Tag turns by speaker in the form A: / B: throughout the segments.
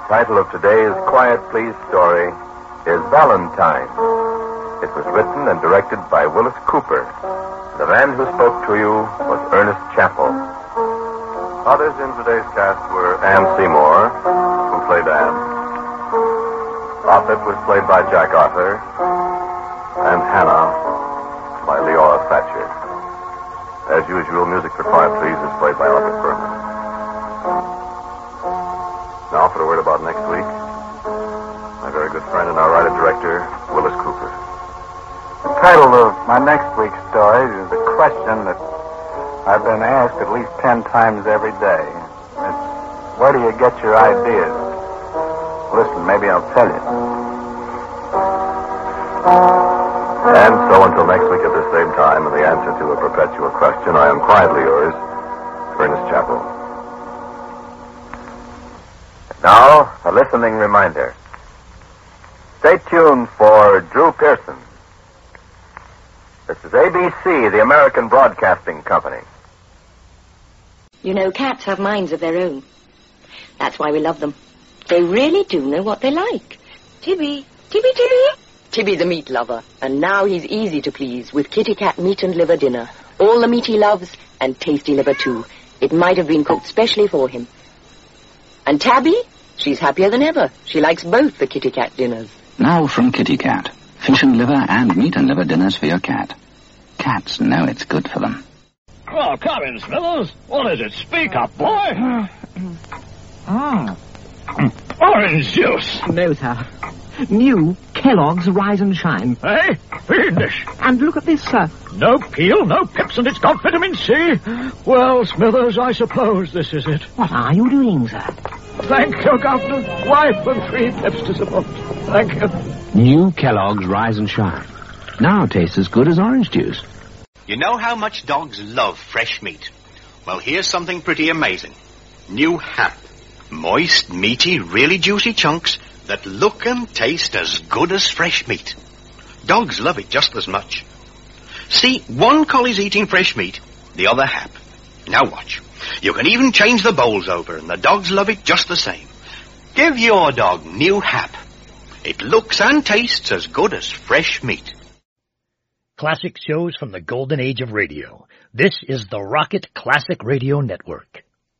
A: title of today's Quiet Please story is Valentine. It was written and directed by Willis Cooper. The man who spoke to you was Ernest Chappell. Others in today's cast were Ann Seymour, who played Anne. Offit was played by Jack Arthur, and Hannah by Leora Thatcher. As usual, music for Quiet Please is played by Albert Berman. Now for a word about next week. My very good friend and our writer-director, Willis Cooper.
B: The title of my next week's story is a question that I've been asked at least 10 times every day. It's, where do you get your ideas? Listen, maybe I'll tell you.
A: And so until next week at the same time, and the answer to a perpetual question, I am quietly yours, Ernest Chappell. Now, a listening reminder. Stay tuned for Drew Pearson. This is ABC, the American Broadcasting Company.
C: You know, cats have minds of their own. That's why we love them. They really do know what they like. Tibby. Tibby the meat lover. And now he's easy to please with Kitty Cat meat and liver dinner. All the meat he loves, and tasty liver too. It might have been cooked specially for him. And Tabby? She's happier than ever. She likes both the Kitty Cat dinners.
D: Now from Kitty Cat. Fish and liver and meat and liver dinners for your cat. Cats know it's good for them.
E: Well, come in, Smithers. What is it? Speak up, boy. Orange juice.
F: No, sir. New Kellogg's Rise and Shine.
E: Eh? Fiendish.
F: And look at this, sir.
E: No peel, no pips, and it's got vitamin C. Well, Smithers, I suppose this is it.
F: What are you doing, sir?
E: Thank you, Governor. Wife and 3 pips to support. Thank you.
G: New Kellogg's Rise and Shine. Now tastes as good as orange juice.
H: You know how much dogs love fresh meat? Well, here's something pretty amazing. New Hap. Moist, meaty, really juicy chunks that look and taste as good as fresh meat. Dogs love it just as much. See, one collie's eating fresh meat, the other Hap. Now watch. You can even change the bowls over, and the dogs love it just the same. Give your dog New Hap. It looks and tastes as good as fresh meat.
I: Classic shows from the golden age of radio. This is the Rocket Classic Radio Network.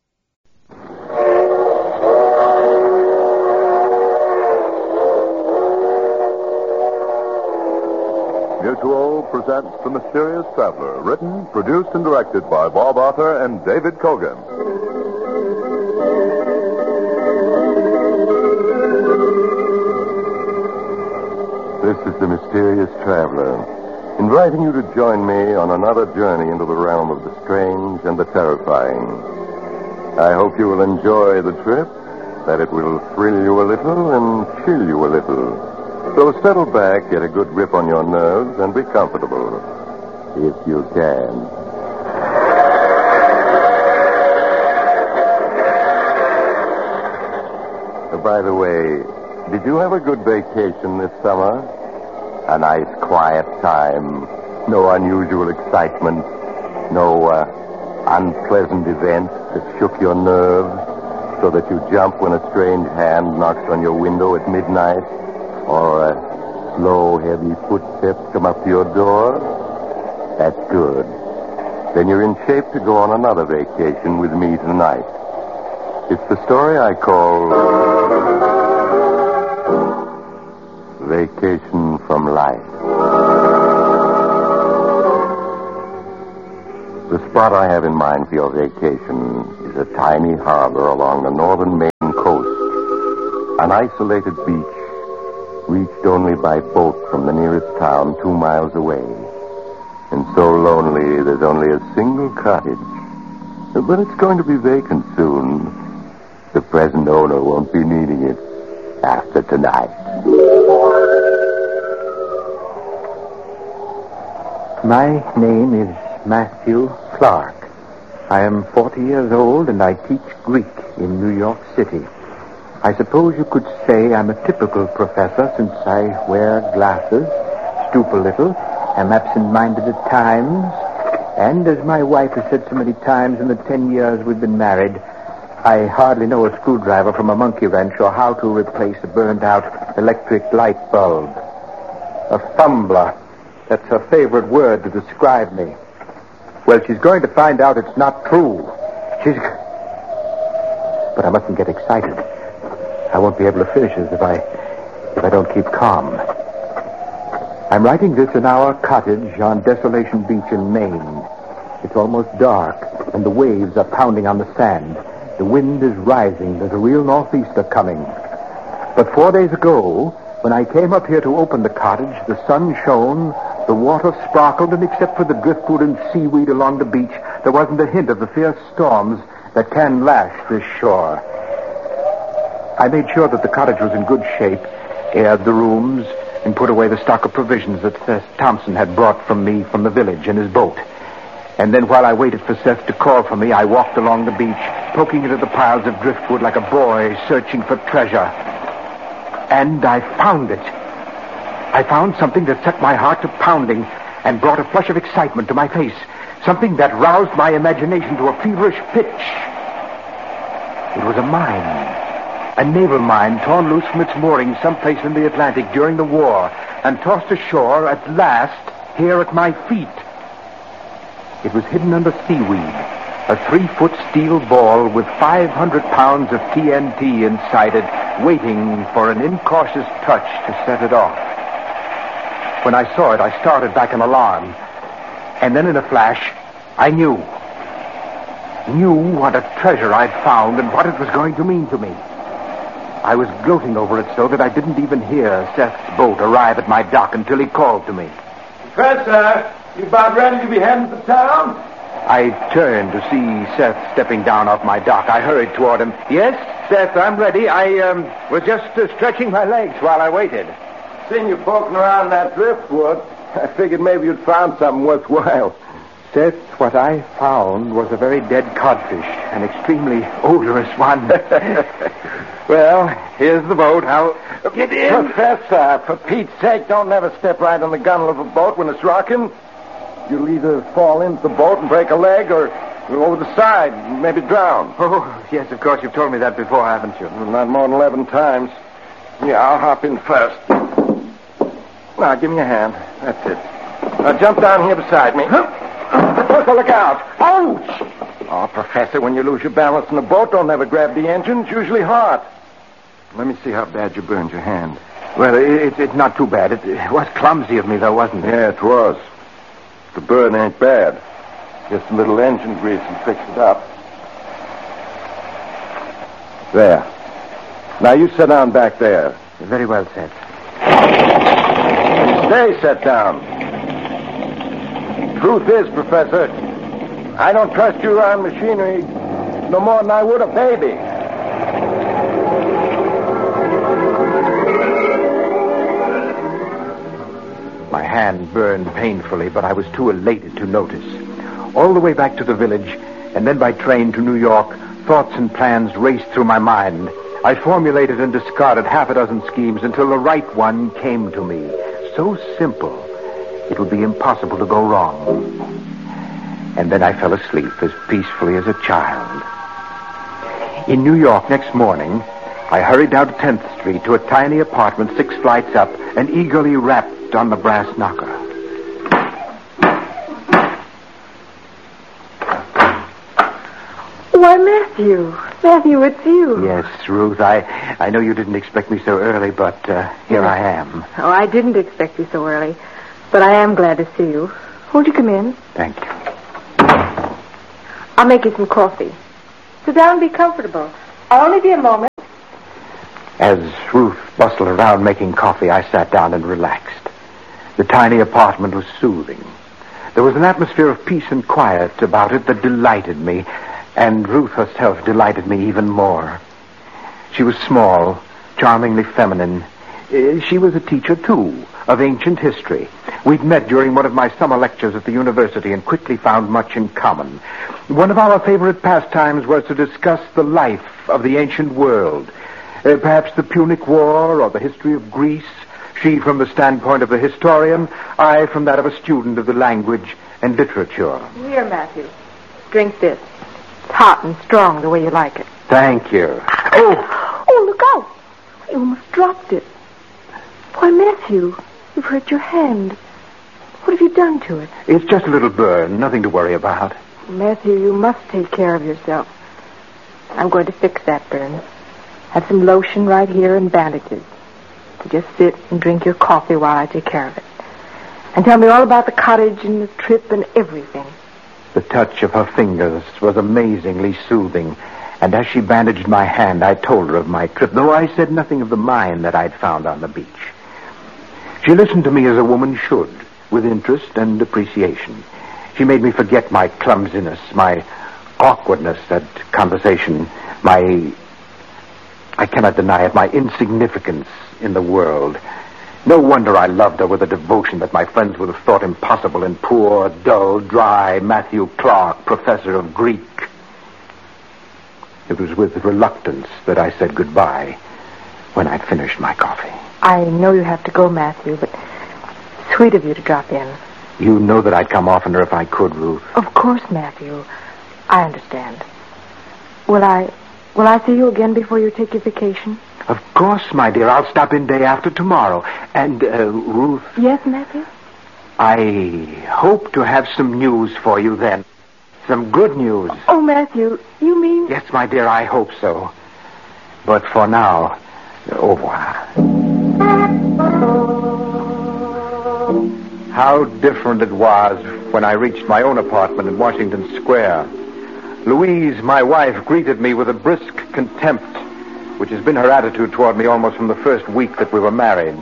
J: Mutual presents The Mysterious Traveler, written, produced, and directed by Bob Arthur and David Kogan. This is The Mysterious Traveler, inviting you to join me on another journey into the realm of the strange and the terrifying. I hope you will enjoy the trip, that it will thrill you a little and chill you a little. So settle back, get a good grip on your nerves, and be comfortable, if you can. By the way, did you have a good vacation this summer? A nice, quiet time. No unusual excitement. No unpleasant events that shook your nerves so that you jump when a strange hand knocks on your window at midnight, or slow, heavy footsteps come up to your door? That's good. Then you're in shape to go on another vacation with me tonight. It's the story I call Vacation from Life. The spot I have in mind for your vacation is a tiny harbor along the northern Maine coast. An isolated beach reached only by boat from the nearest town 2 miles away. And so lonely, there's only a single cottage. But it's going to be vacant soon. The present owner won't be needing it after tonight.
B: My name is Matthew Clark. I am 40 years old, and I teach Greek in New York City. I suppose you could say I'm a typical professor, since I wear glasses, stoop a little, am absent-minded at times, and as my wife has said so many times in the 10 years we've been married, I hardly know a screwdriver from a monkey wrench or how to replace a burned-out electric light bulb. A fumbler. That's her favorite word to describe me. Well, she's going to find out it's not true. But I mustn't get excited. I won't be able to finish this if I don't keep calm. I'm writing this in our cottage on Desolation Beach in Maine. It's almost dark, and the waves are pounding on the sand. The wind is rising. There's a real northeaster coming. But 4 days ago, when I came up here to open the cottage, the sun shone, the water sparkled, and except for the driftwood and seaweed along the beach, there wasn't a hint of the fierce storms that can lash this shore. I made sure that the cottage was in good shape, aired the rooms, and put away the stock of provisions that Seth Thompson had brought from me from the village in his boat. And then while I waited for Seth to call for me, I walked along the beach, poking into the piles of driftwood like a boy searching for treasure. And I found it. I found something that set my heart to pounding and brought a flush of excitement to my face. Something that roused my imagination to a feverish pitch. It was a mine. A naval mine torn loose from its moorings someplace in the Atlantic during the war and tossed ashore at last here at my feet. It was hidden under seaweed, a 3-foot steel ball with 500 pounds of TNT inside it, waiting for an incautious touch to set it off. When I saw it, I started back in alarm. And then in a flash, I knew what a treasure I'd found and what it was going to mean to me. I was gloating over it so that I didn't even hear Seth's boat arrive at my dock until he called to me.
K: Professor, you about ready to be heading for town?
B: I turned to see Seth stepping down off my dock. I hurried toward him. Yes, Seth, I'm ready. I was just stretching my legs while I waited.
K: Seen you poking around that driftwood. I figured maybe you'd found something worthwhile.
B: Seth, what I found was a very dead codfish, an extremely odorous one. Well, here's the boat. I'll get in.
K: Professor, for Pete's sake, don't never step right on the gunwale of a boat when it's rocking. You'll either fall into the boat and break a leg or go over the side and maybe drown.
B: Oh, yes, of course. You've told me that before, haven't you?
K: Well, not more than 11 times. Yeah, I'll hop in first. Now, give me a hand. That's it. Now, jump down here beside me. Professor, look out. Ouch! Oh, Professor, when you lose your balance in the boat, don't ever grab the engine. It's usually hard. Let me see how bad you burned your hand.
B: Well, it's not too bad. It was clumsy of me, though, wasn't it?
K: Yeah, it was. The burn ain't bad. Just a little engine grease and fix it up. There. Now, you sit down back there.
B: Very well said.
K: Stay set down. Truth is, Professor, I don't trust you around machinery no more than I would a baby.
B: My hand burned painfully, but I was too elated to notice. All the way back to the village, and then by train to New York, thoughts and plans raced through my mind. I formulated and discarded half a dozen schemes until the right one came to me. So simple, it would be impossible to go wrong. And then I fell asleep as peacefully as a child. In New York next morning, I hurried down to 10th Street to a tiny apartment 6 flights up and eagerly rapped on the brass knocker.
L: Why, Matthew. Matthew, it's you.
B: Yes, Ruth, I know you didn't expect me so early, but here I am.
L: Oh, I didn't expect you so early, but I am glad to see you. Won't you come in?
B: Thank you.
L: I'll make you some coffee. Sit down and be comfortable. I'll only be a moment.
B: As Ruth bustled around making coffee, I sat down and relaxed. The tiny apartment was soothing. There was an atmosphere of peace and quiet about it that delighted me, and Ruth herself delighted me even more. She was small, charmingly feminine. She was a teacher, too, of ancient history. We'd met during one of my summer lectures at the university and quickly found much in common. One of our favorite pastimes was to discuss the life of the ancient world. Perhaps the Punic War or the history of Greece. She from the standpoint of the historian, I from that of a student of the language and literature.
L: Here, Matthew. Drink this. It's hot and strong the way you like it.
B: Thank you.
L: Oh, look out. You almost dropped it. Why, Matthew, you've hurt your hand. What have you done to it?
B: It's just a little burn, nothing to worry about.
L: Matthew, you must take care of yourself. I'm going to fix that burn. Have some lotion right here and bandages. You just sit and drink your coffee while I take care of it. And tell me all about the cottage and the trip and everything.
B: The touch of her fingers was amazingly soothing, and as she bandaged my hand, I told her of my trip, though I said nothing of the mine that I'd found on the beach. She listened to me as a woman should, with interest and appreciation. She made me forget my clumsiness, my awkwardness at conversation, I cannot deny it, my insignificance in the world. No wonder I loved her with a devotion that my friends would have thought impossible in poor, dull, dry Matthew Clark, professor of Greek. It was with reluctance that I said goodbye when I'd finished my coffee.
L: I know you have to go, Matthew, but sweet of you to drop in.
B: You know that I'd come oftener if I could, Ruth.
L: Of course, Matthew. I understand. Will I see you again before you take your vacation?
B: Of course, my dear. I'll stop in day after tomorrow. And, Ruth...
L: Yes, Matthew?
B: I hope to have some news for you then. Some good news.
L: Oh, Matthew, you mean...
B: Yes, my dear, I hope so. But for now, au revoir. How different it was when I reached my own apartment in Washington Square. Louise, my wife, greeted me with a brisk contempt, which has been her attitude toward me almost from the first week that we were married.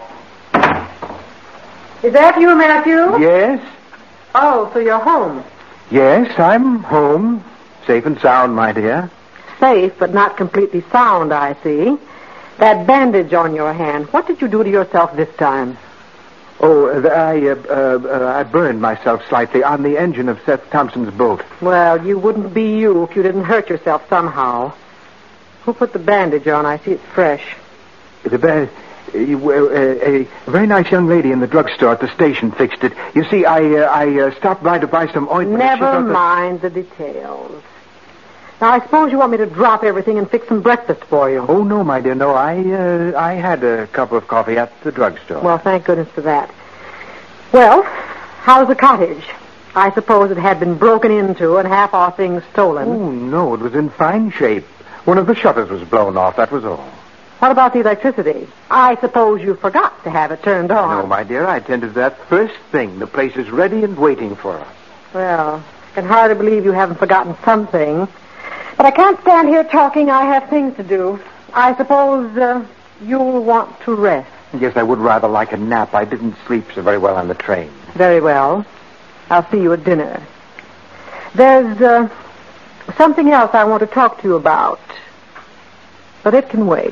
M: Is that you, Matthew?
B: Yes?
M: Oh, so you're home.
B: Yes, I'm home. Safe and sound, my dear.
M: Safe, but not completely sound, I see. That bandage on your hand, what did you do to yourself this time?
B: Oh, I burned myself slightly on the engine of Seth Thompson's boat.
M: Well, you wouldn't be you if you didn't hurt yourself somehow. Who put the bandage on? I see it's fresh.
B: A very nice young lady in the drugstore at the station fixed it. You see, I stopped by to buy some ointment.
M: Never mind the details. Now, I suppose you want me to drop everything and fix some breakfast for you.
B: Oh, no, my dear, no. I had a cup of coffee at the drugstore.
M: Well, thank goodness for that. Well, how's the cottage? I suppose it had been broken into and half our things stolen.
B: Oh, no, it was in fine shape. One of the shutters was blown off, that was all.
M: What about the electricity? I suppose you forgot to have it turned on.
B: No, my dear, I attended to that first thing. The place is ready and waiting for us.
M: Well, I can hardly believe you haven't forgotten something. But I can't stand here talking. I have things to do. I suppose you'll want to rest.
B: Yes, I would rather like a nap. I didn't sleep so very well on the train.
M: Very well. I'll see you at dinner. There's something else I want to talk to you about. But it can wait.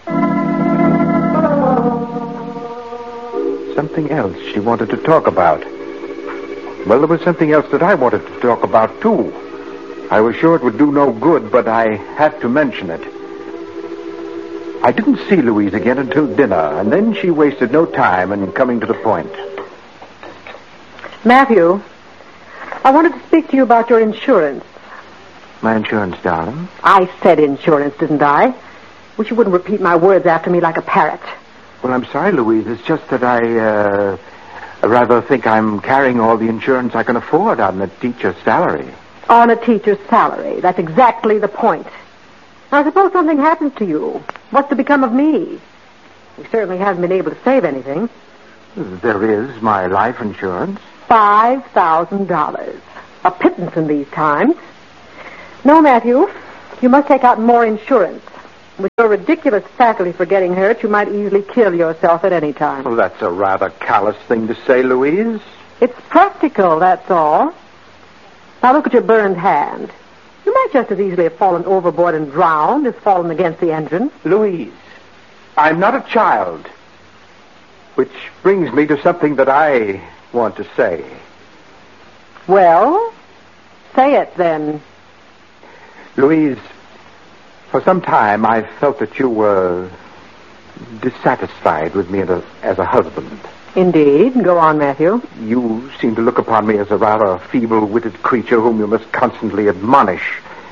B: Something else she wanted to talk about. Well, there was something else that I wanted to talk about, too. I was sure it would do no good, but I had to mention it. I didn't see Louise again until dinner, and then she wasted no time in coming to the point.
M: Matthew, I wanted to speak to you about your insurance.
B: My insurance, darling?
M: I said insurance, didn't I? Wish you wouldn't repeat my words after me like a parrot.
B: Well, I'm sorry, Louise. It's just that I rather think I'm carrying all the insurance I can afford on the teacher's salary.
M: On a teacher's salary. That's exactly the point. Now, suppose something happens to you. What's to become of me? We certainly haven't been able to save anything.
B: There is my life insurance.
M: $5,000. A pittance in these times. No, Matthew, you must take out more insurance. With your ridiculous faculty for getting hurt, you might easily kill yourself at any time.
B: Well, that's a rather callous thing to say, Louise.
M: It's practical, that's all. Now look at your burned hand. You might just as easily have fallen overboard and drowned as fallen against the engine.
B: Louise, I'm not a child. Which brings me to something that I want to say.
M: Well, say it then.
B: Louise, for some time I felt that you were dissatisfied with me as a husband.
M: Indeed. Go on, Matthew.
B: You seem to look upon me as a rather feeble-witted creature whom you must constantly admonish.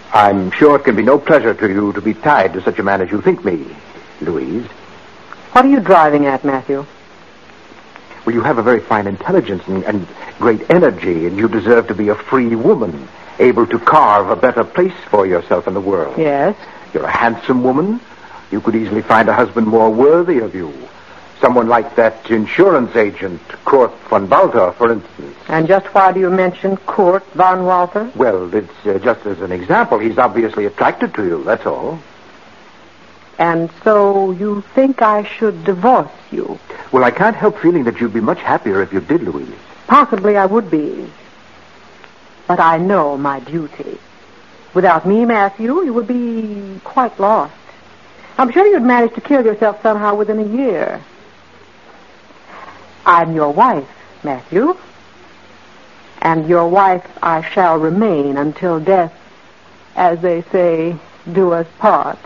B: I'm sure it can be no pleasure to you to be tied to such a man as you think me, Louise.
M: What are you driving at, Matthew?
B: Well, you have a very fine intelligence and great energy, and you deserve to be a free woman, able to carve a better place for yourself in the world.
M: Yes?
B: You're a handsome woman. You could easily find a husband more worthy of you. Someone like that insurance agent, Kurt von Walter, for instance.
M: And just why do you mention Kurt von Walter?
B: Well, it's just as an example. He's obviously attracted to you, that's all.
M: And so you think I should divorce you?
B: Well, I can't help feeling that you'd be much happier if you did, Louise.
M: Possibly I would be. But I know my duty. Without me, Matthew, you would be quite lost. I'm sure you'd manage to kill yourself somehow within a year. I'm your wife, Matthew. And your wife I shall remain until death, as they say, do us part.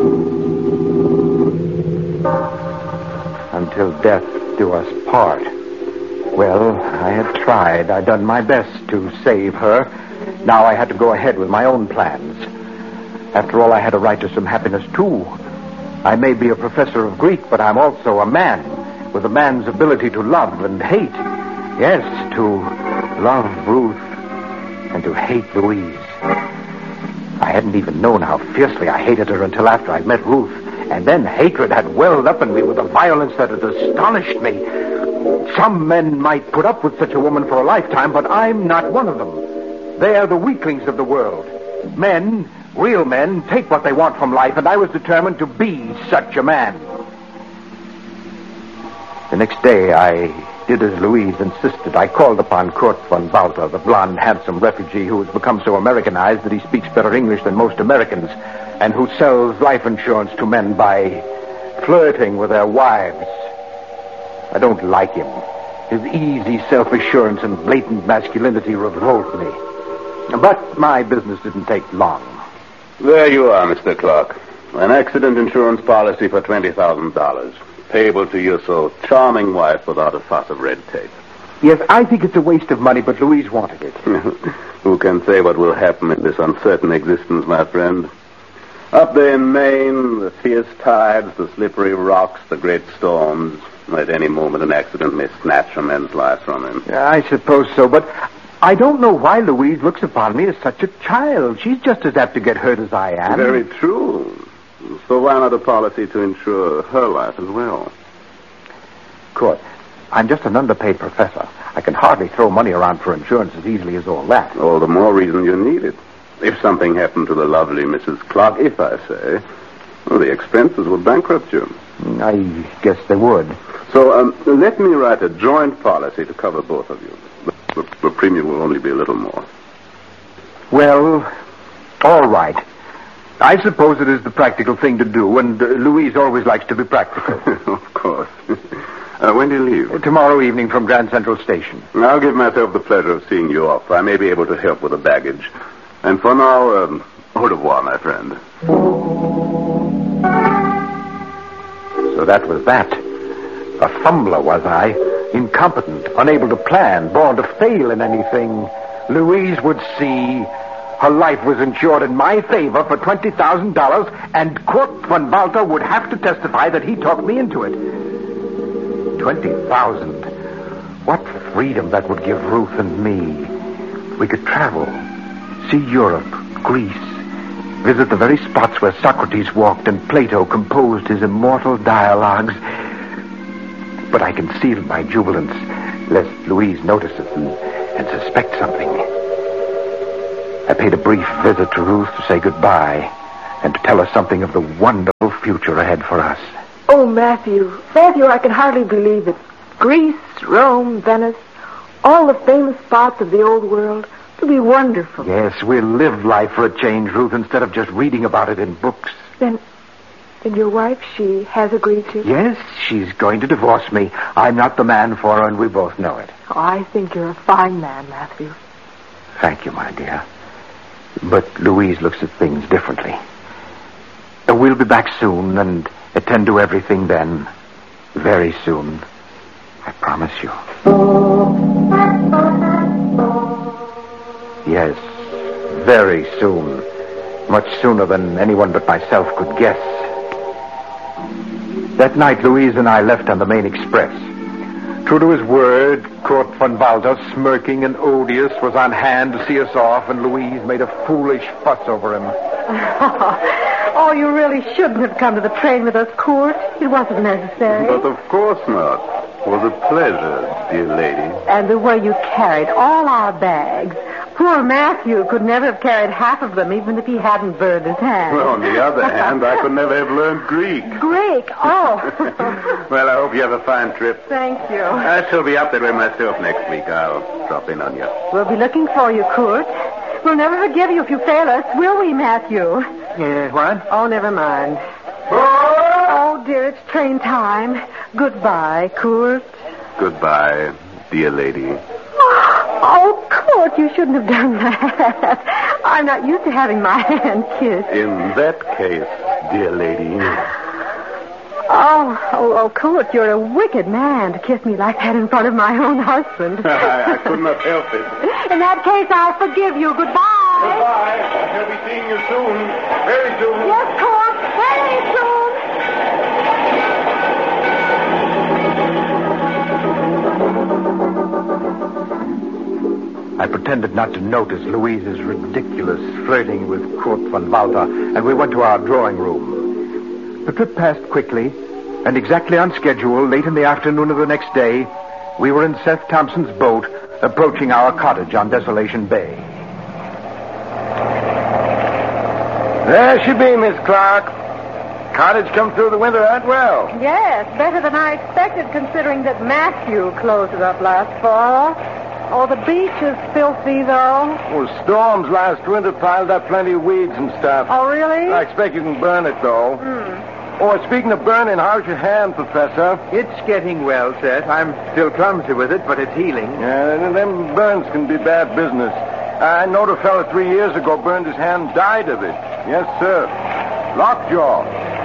B: Until death do us part. Well, I had tried. I'd done my best to save her. Now I had to go ahead with my own plans. After all, I had a right to some happiness, too. I may be a professor of Greek, but I'm also a man with a man's ability to love and hate. Yes, to love Ruth and to hate Louise. I hadn't even known how fiercely I hated her until after I'd met Ruth. And then hatred had welled up in me with a violence that had astonished me. Some men might put up with such a woman for a lifetime, but I'm not one of them. They are the weaklings of the world. Men, real men, take what they want from life, and I was determined to be such a man. The next day, I did as Louise insisted. I called upon Kurt von Walter, the blonde, handsome refugee who has become so Americanized that he speaks better English than most Americans, and who sells life insurance to men by flirting with their wives. I don't like him. His easy self-assurance and blatant masculinity revolt me. But my business didn't take long.
N: There you are, Mr. Clark. An accident insurance policy for $20,000. Payable to your so charming wife without a fuss of red tape.
B: Yes, I think it's a waste of money, but Louise wanted it.
N: Who can say what will happen in this uncertain existence, my friend? Up there in Maine, the fierce tides, the slippery rocks, the great storms. At any moment, an accident may snatch a man's life from him.
B: I suppose so, but I don't know why Louise looks upon me as such a child. She's just as apt to get hurt as I am.
N: Very true. So why not a policy to insure her life as well?
B: Kurt, I'm just an underpaid professor. I can hardly throw money around for insurance as easily as all that.
N: All the more reason you need it. If something happened to the lovely Mrs. Clark, if I say, well, the expenses would bankrupt you.
B: I guess they would.
N: So let me write a joint policy to cover both of you. The premium will only be a little more.
B: Well, all right. I suppose it is the practical thing to do, and Louise always likes to be practical.
N: Of course. When do you leave?
B: Tomorrow evening from Grand Central Station.
N: I'll give myself the pleasure of seeing you off. I may be able to help with the baggage. And for now, au revoir, my friend.
B: So that was that. A fumbler, was I? Incompetent, unable to plan, born to fail in anything. Louise would see her life was insured in my favor for $20,000, and Kurt von Walter would have to testify that he talked me into it. $20,000. What freedom that would give Ruth and me. We could travel, see Europe, Greece, visit the very spots where Socrates walked and Plato composed his immortal dialogues. But I concealed my jubilance, lest Louise notice it and suspect something. I paid a brief visit to Ruth to say goodbye and to tell her something of the wonderful future ahead for us.
L: Oh, Matthew, I can hardly believe it. Greece, Rome, Venice, all the famous spots of the old world. It'll be wonderful.
B: Yes, we'll live life for a change, Ruth, instead of just reading about it in books.
L: Then your wife, she has agreed to?
B: Yes, she's going to divorce me. I'm not the man for her, and we both know it.
L: Oh, I think you're a fine man, Matthew.
B: Thank you, my dear. But Louise looks at things differently. We'll be back soon and attend to everything then. Very soon. I promise you. Yes, very soon. much sooner than anyone but myself could guess. That night, Louise and I left on the main express. True to his word, Kurt von Walter, smirking and odious, was on hand to see us off, and Louise made a foolish fuss over him.
M: Oh, you really shouldn't have come to the train with us, Kurt. It wasn't necessary.
N: But of course not. It was a pleasure, dear lady.
M: And the way you carried all our bags. Poor Matthew could never have carried half of them, even if he hadn't burned his hand.
N: Well, on the other hand, I could never have learned Greek.
M: Greek? Oh.
N: Well, I hope you have a fine trip.
M: Thank you.
N: I shall be up that way myself next week. I'll drop in on you.
M: We'll be looking for you, Kurt. We'll never forgive you if you fail us, will we, Matthew?
B: What?
M: Oh, never mind. Oh, dear, it's train time. Goodbye, Kurt.
N: Goodbye, dear lady.
M: Oh, Kurt, you shouldn't have done that. I'm not used to having my hand kissed.
N: In that case, dear lady.
M: Oh, Kurt, you're a wicked man to kiss me like that in front of my own husband.
N: I could not help it.
M: In that case, I'll forgive you. Goodbye.
N: Goodbye. I'll be seeing you soon. Very soon.
M: Yes, Kurt. Very soon.
B: I pretended not to notice Louise's ridiculous flirting with Kurt von Walter, and we went to our drawing room. The trip passed quickly, and exactly on schedule, late in the afternoon of the next day, we were in Seth Thompson's boat, approaching our cottage on Desolation Bay.
K: There she be, Miss Clark. Cottage come through the winter right well.
M: Yes, better than I expected, considering that Matthew closed it up last fall. Oh, the beach is filthy, though.
K: Well, storms last winter piled up plenty of weeds and stuff.
M: Oh, really?
K: I expect you can burn it, though. Oh, speaking of burning, how's your hand, Professor?
B: It's getting well, Seth. I'm still clumsy with it, but it's healing.
K: Yeah, them burns can be bad business. I knowed a fella 3 years ago burned his hand and died of it. Yes, sir. Lockjaw.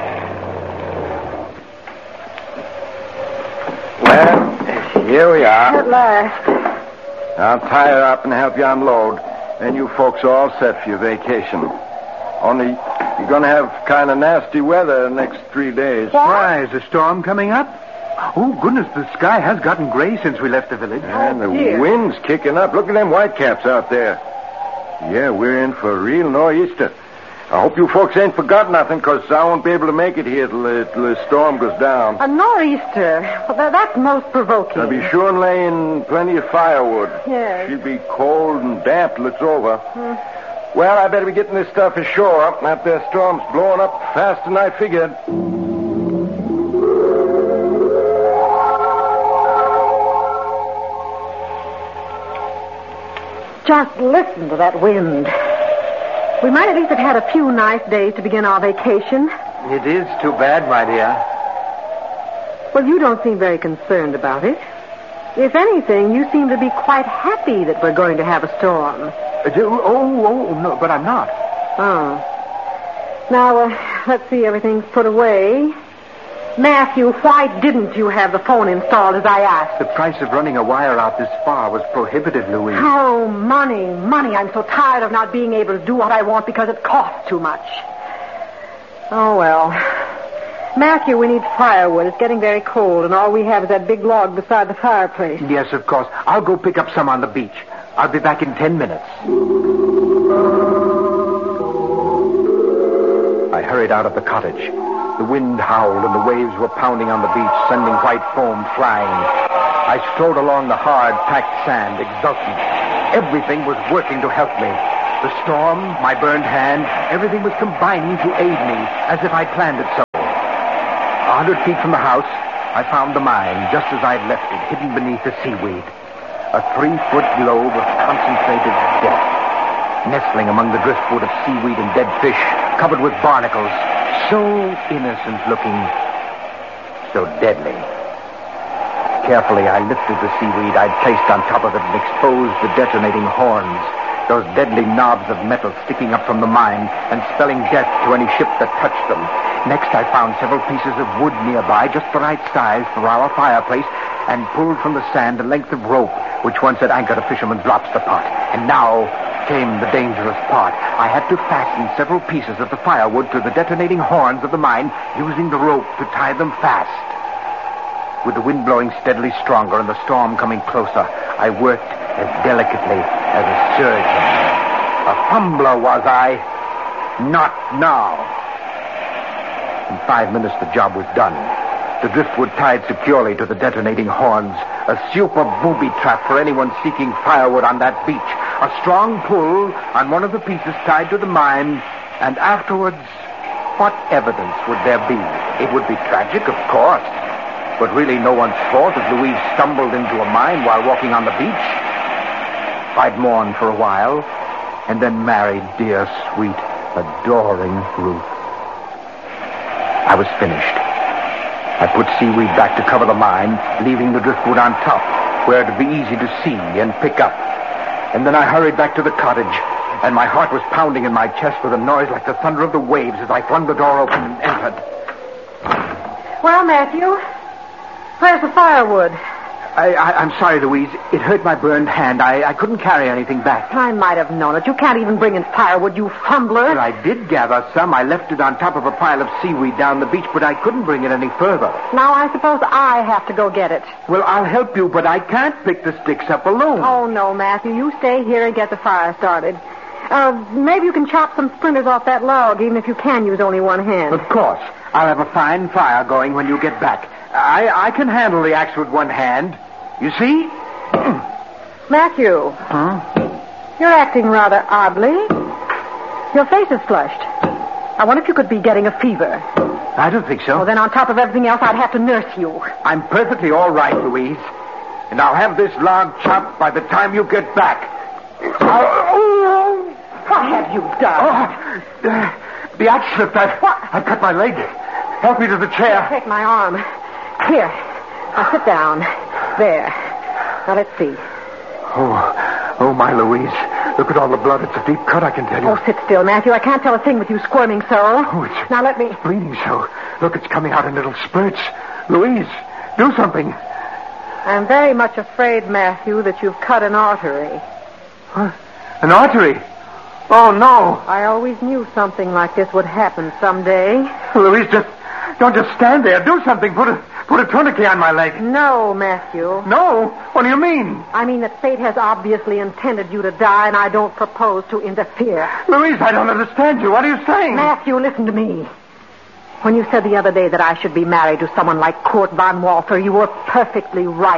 K: Well, here we are.
M: At last.
K: I'll tie her up and help you unload. And you folks are all set for your vacation. Only you're going to have kind of nasty weather the next 3 days.
B: Why, is a storm coming up? Oh, goodness, the sky has gotten gray since we left the village.
K: And the wind's kicking up. Look at them whitecaps out there. Yeah, we're in for a real nor'easter. I hope you folks ain't forgot nothing, because I won't be able to make it here till the storm goes down.
M: A nor'easter? Well, that's most provoking.
K: I'll be sure and lay in plenty of firewood.
M: Yes.
K: She'll be cold and damp till it's over. Well, I better be getting this stuff ashore. That there storm's blowing up faster than I figured.
M: Just listen to that wind. We might at least have had a few nice days to begin our vacation.
B: It is too bad, my dear.
M: Well, you don't seem very concerned about it. If anything, you seem to be quite happy that we're going to have a storm.
B: No, but I'm not.
M: Oh. Now, let's see, everything's put away. Matthew, why didn't you have the phone installed as I asked?
B: The price of running a wire out this far was prohibitive, Louise.
M: Oh, money. I'm so tired of not being able to do what I want because it costs too much. Oh, well. Matthew, we need firewood. It's getting very cold, and all we have is that big log beside the fireplace.
B: Yes, of course. I'll go pick up some on the beach. I'll be back in 10 minutes. I hurried out of the cottage. The wind howled and the waves were pounding on the beach, sending white foam flying. I strode along the hard, packed sand, exultant. Everything was working to help me. The storm, my burned hand, everything was combining to aid me, as if I'd planned it so. 100 feet from the house, I found the mine, just as I'd left it, hidden beneath the seaweed. A 3-foot globe of concentrated death, nestling among the driftwood of seaweed and dead fish, covered with barnacles. So innocent looking, so deadly. Carefully, I lifted the seaweed I'd placed on top of it and exposed the detonating horns, those deadly knobs of metal sticking up from the mine and spelling death to any ship that touched them. Next, I found several pieces of wood nearby, just the right size for our fireplace, and pulled from the sand a length of rope which once had anchored a fisherman's lobster pot. And now, came the dangerous part. I had to fasten several pieces of the firewood to the detonating horns of the mine, using the rope to tie them fast. With the wind blowing steadily stronger and the storm coming closer, I worked as delicately as a surgeon. A fumbler was I. Not now. In 5 minutes, the job was done. The driftwood tied securely to the detonating horns. A super booby trap for anyone seeking firewood on that beach. A strong pull on one of the pieces tied to the mine. And afterwards, what evidence would there be? It would be tragic, of course. But really no one's fault if Louise stumbled into a mine while walking on the beach. I'd mourn for a while, and then marry dear, sweet, adoring Ruth. I was finished. I put seaweed back to cover the mine, leaving the driftwood on top, where it'd be easy to see and pick up. And then I hurried back to the cottage, and my heart was pounding in my chest with a noise like the thunder of the waves as I flung the door open and entered.
M: Well, Matthew, where's the firewood?
B: I'm sorry, Louise. It hurt my burned hand. I couldn't carry anything back.
M: I might have known it. You can't even bring in firewood, you fumbler.
B: Well, I did gather some. I left it on top of a pile of seaweed down the beach, but I couldn't bring it any further.
M: Now I suppose I have to go get it.
B: Well, I'll help you, but I can't pick the sticks up alone.
M: Oh, no, Matthew. You stay here and get the fire started. Maybe you can chop some splinters off that log, even if you can use only one hand.
B: Of course. I'll have a fine fire going when you get back. I can handle the axe with one hand. You see?
M: Matthew.
B: Huh?
M: You're acting rather oddly. Your face is flushed. I wonder if you could be getting a fever.
B: I don't think so.
M: Well, then on top of everything else, I'd have to nurse you.
B: I'm perfectly all right, Louise. And I'll have this log chopped by the time you get back.
M: What have you done?
B: The axe slipped. I cut my leg. Help me to the chair.
M: Take my arm. Here. Now sit down. There. Now let's see.
B: Oh, my Louise. Look at all the blood. It's a deep cut, I can tell you.
M: Oh, sit still, Matthew. I can't tell a thing with you squirming so.
B: Oh, it's
M: now let me...
B: bleeding so. Look, it's coming out in little spurts. Louise, do something.
M: I'm very much afraid, Matthew, that you've cut an artery.
B: What? An artery? Oh, no.
M: I always knew something like this would happen someday.
B: Louise, don't just stand there. Do something. Put a tourniquet on my leg.
M: No, Matthew.
B: No? What do you mean?
M: I mean that fate has obviously intended you to die, and I don't propose to interfere.
B: Louise, I don't understand you. What are you saying?
M: Matthew, listen to me. When you said the other day that I should be married to someone like Kurt von Walter, you were perfectly right.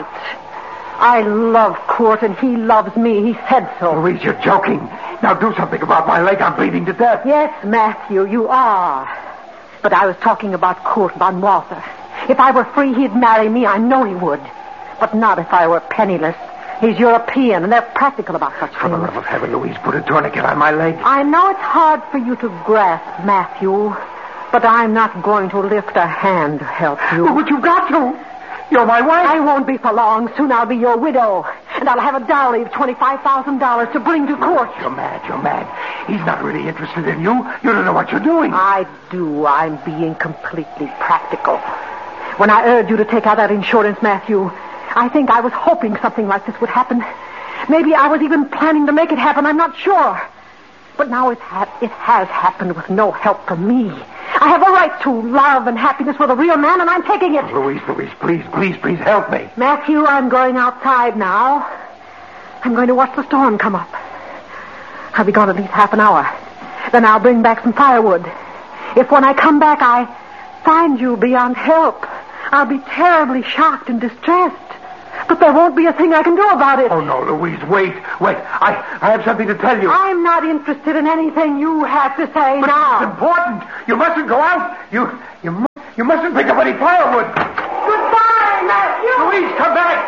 M: I love Kurt, and he loves me. He said so.
B: Louise, you're joking. Now do something about my leg. I'm bleeding to death.
M: Yes, Matthew, you are. But I was talking about Kurt von Walter. If I were free, he'd marry me. I know he would. But not if I were penniless. He's European, and they're practical about such things.
B: For the love of heaven, Louise, put a tourniquet on my leg.
M: I know it's hard for you to grasp, Matthew, but I'm not going to lift a hand to help you.
B: But you've got to. You're my wife.
M: I won't be for long. Soon I'll be your widow. And I'll have a dowry of $25,000 to bring to court.
B: You're mad. He's not really interested in you. You don't know what you're doing.
M: I do. I'm being completely practical. When I urged you to take out that insurance, Matthew, I think I was hoping something like this would happen. Maybe I was even planning to make it happen. I'm not sure. But now it has happened with no help from me. I have a right to love and happiness with a real man, and I'm taking it.
B: Louise, please help me.
M: Matthew, I'm going outside now. I'm going to watch the storm come up. I'll be gone at least half an hour. Then I'll bring back some firewood. If when I come back I find you beyond help, I'll be terribly shocked and distressed. But there won't be a thing I can do about it.
B: Oh, no, Louise, wait. I have something to tell you.
M: I'm not interested in anything you have to say
B: but
M: now.
B: It's important. You mustn't go out. You mustn't pick up any firewood.
M: Goodbye, Matthew.
B: Louise, come back.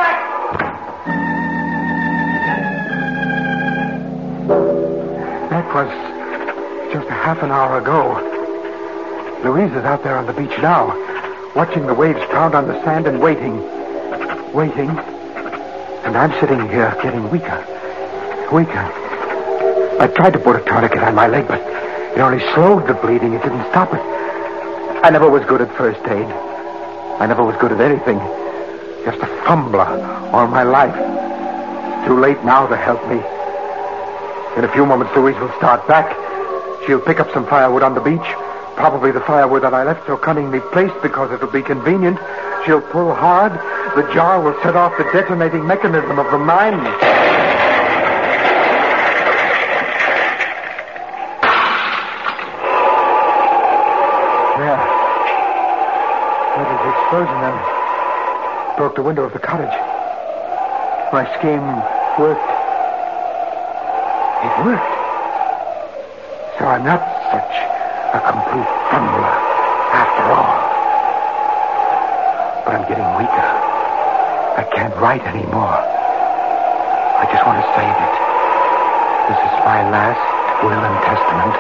B: That was just a half an hour ago. Louise is out there on the beach now, watching the waves pound on the sand and waiting. And I'm sitting here getting weaker. I tried to put a tourniquet on my leg, but it only slowed the bleeding. It didn't stop it. I never was good at first aid. I never was good at anything. Just a fumbler all my life. Too late now to help me. In a few moments, Louise will start back. She'll pick up some firewood on the beach. Probably the firewood that I left so cunningly placed because it'll be convenient. She'll pull hard. The jar will set off the detonating mechanism of the mine. There. That is the explosion then. Broke the window of the cottage. My scheme worked. It worked. So I'm not such a complete fumbler after all. But I'm getting weaker. I can't write anymore. I just want to save it. This is my last will and testament.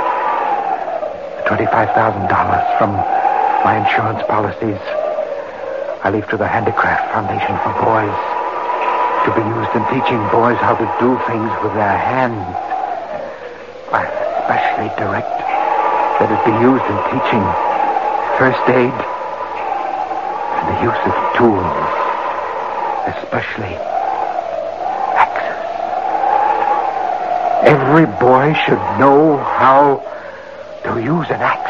B: $25,000 from my insurance policies I leave to the Handicraft Foundation for Boys, to be used in teaching boys how to do things with their hands. I especially direct that it be used in teaching first aid and the use of tools, especially axes. Every boy should know how to use an axe.